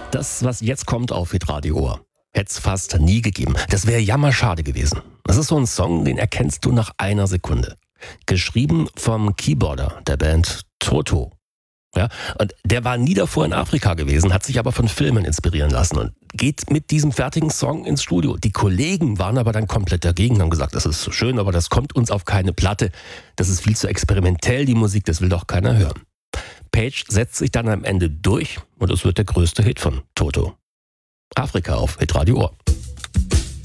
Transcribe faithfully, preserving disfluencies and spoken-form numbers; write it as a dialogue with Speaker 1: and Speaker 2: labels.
Speaker 1: Das, was jetzt kommt auf Hitradio Ohr, hätte es fast nie gegeben. Das wäre jammerschade gewesen. Das ist so ein Song, den erkennst du nach einer Sekunde. Geschrieben vom Keyboarder der Band Toto. Ja, und der war nie davor in Afrika gewesen, hat sich aber von Filmen inspirieren lassen und geht mit diesem fertigen Song ins Studio. Die Kollegen waren aber dann komplett dagegen, haben gesagt, das ist so schön, aber das kommt uns auf keine Platte. Das ist viel zu experimentell, die Musik, das will doch keiner hören. Page setzt sich dann am Ende durch und es wird der größte Hit von Toto. Afrika auf Hitradio Ohr.